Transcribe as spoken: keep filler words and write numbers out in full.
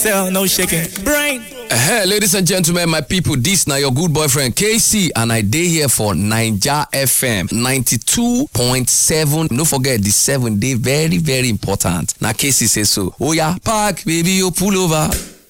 No shaking. Brain. Hey, ladies and gentlemen, my people, this now your good boyfriend K C, and I day here for Naija F M ninety-two point seven. Don't forget the seven day very very important. Now K C says so. Oh yeah, park baby, you pull over.